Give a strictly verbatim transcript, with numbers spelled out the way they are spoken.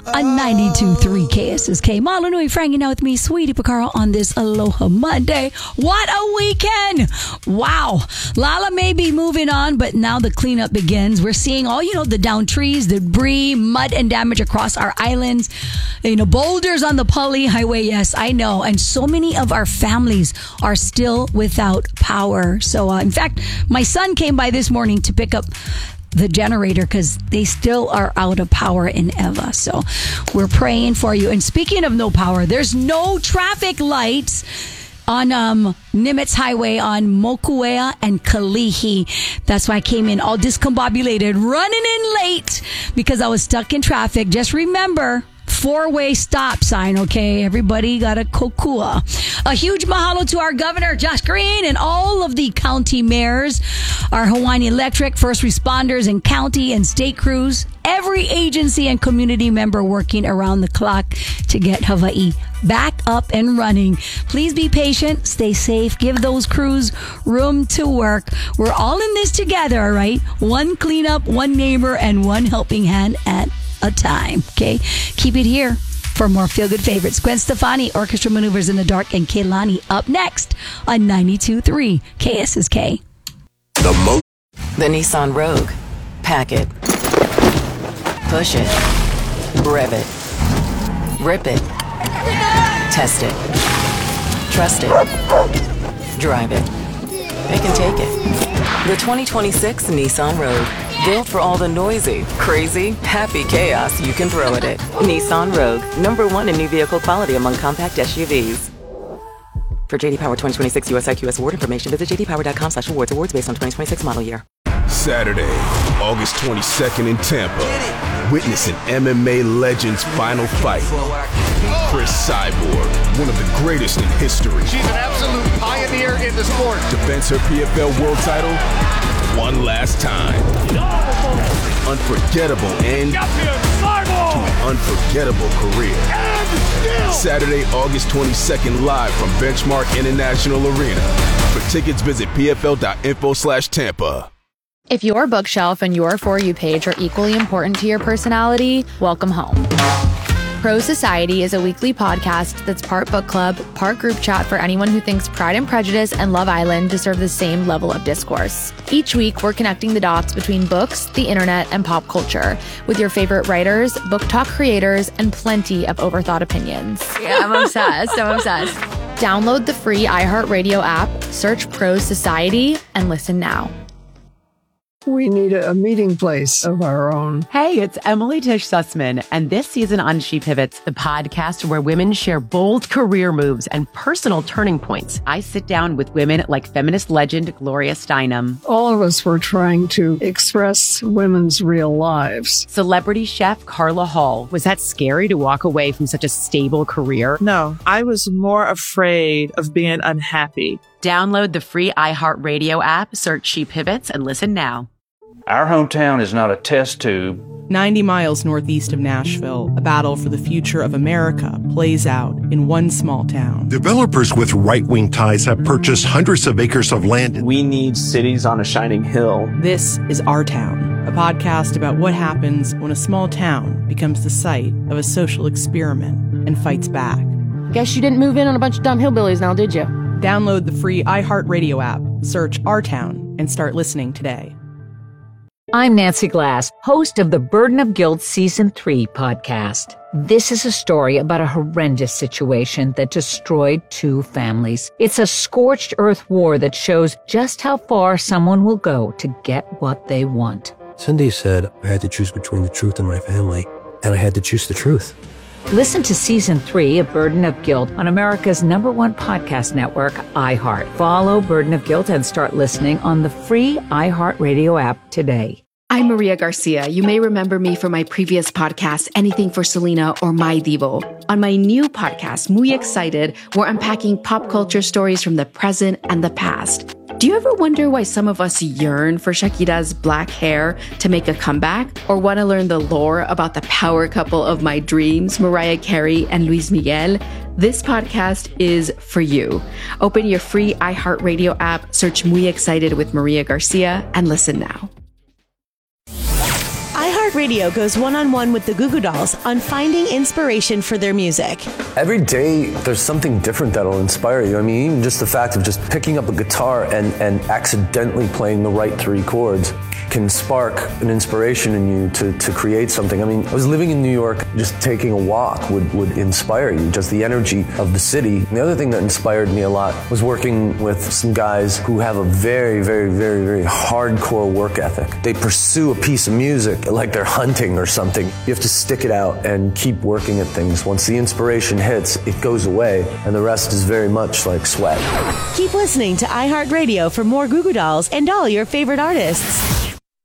On ninety-two point three K S S K. Malanui Frank and now with me, Sweetie Picaro, on this Aloha Monday. What a weekend! Wow. Lala may be moving on, but now the cleanup begins. We're seeing all, you know, the downed trees, the debris, mud and damage across our islands. You know, boulders on the Pali Highway. Yes, I know. And so many of our families are still without power. So, uh, in fact, my son came by this morning to pick up the generator because they still are out of power in Eva. So we're praying for you. And speaking of no power, there's no traffic lights on um, Nimitz Highway on Mokuea and Kalihi. That's why I came in all discombobulated, running in late because I was stuck in traffic. Just remember, four-way stop sign, okay? Everybody got a kokua. A huge mahalo to our governor, Josh Green, and all of the county mayors, our Hawaiian Electric, first responders, and county and state crews, every agency and community member working around the clock to get Hawaii back up and running. Please be patient, stay safe, give those crews room to work. We're all in this together, all right? One cleanup, one neighbor, and one helping hand at a time, okay? Keep it here for more feel-good favorites. Gwen Stefani, Orchestra Maneuvers in the Dark, and Kehlani up next on ninety-two point three K S S K. The, mo- the Nissan Rogue. Pack it. Push it. Rev it. Rip it. Test it. Trust it. Drive it. Pick and take it. The twenty twenty-six Nissan Rogue. Built for all the noisy, crazy, happy chaos you can throw at it. Nissan Rogue, number one in new vehicle quality among compact S U Vs. For J D Power twenty twenty-six U S I Q S award information, visit j d power dot com slash awards. Awards based on twenty twenty-six model year. Saturday, August twenty-second in Tampa. Witness an M M A legend's final fight. Chris Cyborg, one of the greatest in history. She's an absolute pioneer in the sport. Defends her P F L world title one last time. Unforgettable end to an unforgettable career. Saturday, August twenty-second, live from Benchmark International Arena. For tickets, visit p f l dot info slash Tampa. If your bookshelf and your For You page are equally important to your personality, welcome home. Pro Society is a weekly podcast that's part book club, part group chat for anyone who thinks Pride and Prejudice and Love Island deserve the same level of discourse. Each week, we're connecting the dots between books, the internet, and pop culture with your favorite writers, book talk creators, and plenty of overthought opinions. Yeah, I'm obsessed. I'm obsessed. Download the free iHeartRadio app, search Pro Society, and listen now. We need a meeting place of our own. Hey, it's Emily Tish Sussman, and this season on She Pivots, the podcast where women share bold career moves and personal turning points. I sit down with women like feminist legend Gloria Steinem. All of us were trying to express women's real lives. Celebrity chef Carla Hall. Was that scary to walk away from such a stable career? No, I was more afraid of being unhappy. Download the free iHeartRadio app, search She Pivots, and listen now. Our hometown is not a test tube. ninety miles northeast of Nashville, a battle for the future of America plays out in one small town. Developers with right-wing ties have purchased hundreds of acres of land. We need cities on a shining hill. This is Our Town, a podcast about what happens when a small town becomes the site of a social experiment and fights back. Guess you didn't move in on a bunch of dumb hillbillies now, did you? Download the free iHeartRadio app, search Our Town, and start listening today. I'm Nancy Glass, host of the Burden of Guilt Season three podcast. This is a story about a horrendous situation that destroyed two families. It's a scorched earth war that shows just how far someone will go to get what they want. Cindy said I had to choose between the truth and my family, and I had to choose the truth. Listen to Season three of Burden of Guilt on America's number one podcast network, iHeart. Follow Burden of Guilt and start listening on the free iHeartRadio app today. I'm Maria Garcia. You may remember me from my previous podcast, Anything for Selena or My Divo. On my new podcast, Muy Excited, we're unpacking pop culture stories from the present and the past. Do you ever wonder why some of us yearn for Shakira's black hair to make a comeback? Or want to learn the lore about the power couple of my dreams, Mariah Carey and Luis Miguel? This podcast is for you. Open your free iHeartRadio app, search Muy Excited with Maria Garcia, and listen now. iHeartRadio goes one-on-one with the Goo Goo Dolls on finding inspiration for their music. Every day, there's something different that'll inspire you. I mean, even just the fact of just picking up a guitar and, and accidentally playing the right three chords can spark an inspiration in you to, to create something. I mean, I was living in New York, just taking a walk would, would inspire you, just the energy of the city. And the other thing that inspired me a lot was working with some guys who have a very, very, very, very hardcore work ethic. They pursue a piece of music like they're hunting or something. You have to stick it out and keep working at things. Once the inspiration hits, it goes away, and the rest is very much like sweat. Keep listening to iHeartRadio for more Goo Goo Dolls and all your favorite artists.